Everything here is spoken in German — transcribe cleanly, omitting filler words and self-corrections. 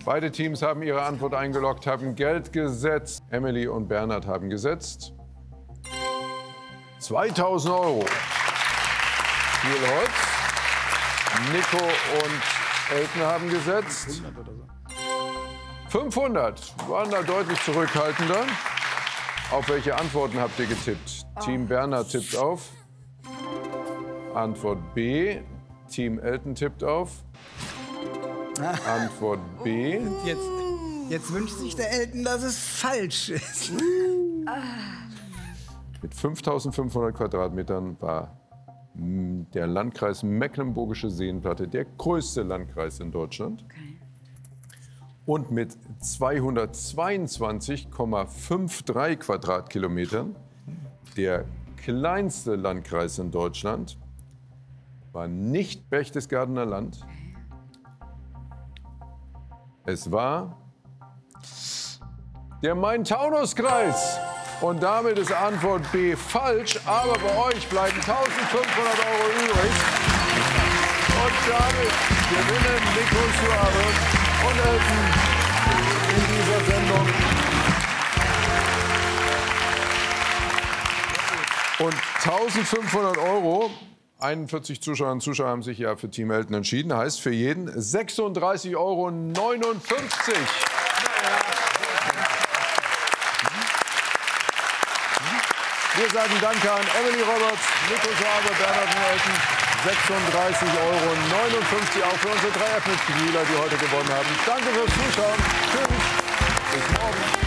Beide Teams haben ihre Antwort eingeloggt, haben Geld gesetzt. Emily und Bernhard haben gesetzt 2.000 €. Viel Holz. Nico und Elton haben gesetzt 500. Waren da deutlich zurückhaltender. Auf welche Antworten habt ihr getippt? Team Bernhard tippt auf Antwort B. Team Elton tippt auf Antwort B. Jetzt wünscht sich der Elton, dass es falsch ist. Mit 5.500 Quadratmetern war der Landkreis Mecklenburgische Seenplatte der größte Landkreis in Deutschland. Okay. Und mit 222,53 Quadratkilometern der kleinste Landkreis in Deutschland war nicht Berchtesgadener Land. Es war der Main-Taunus-Kreis. Und damit ist Antwort B falsch. Aber bei euch bleiben 1.500 € übrig. Und damit gewinnen Nico Suave und Elton in dieser Sendung. Und 1.500 €. 41 Zuschauerinnen und Zuschauer haben sich ja für Team Elton entschieden. Heißt für jeden 36,59 €. Wir sagen Danke an Emily Roberts, Nico Suave, Bernhard und Elton. 36,59 € auch für unsere 3 F-Mitglieder, die heute gewonnen haben. Danke fürs Zuschauen. Tschüss. Bis morgen.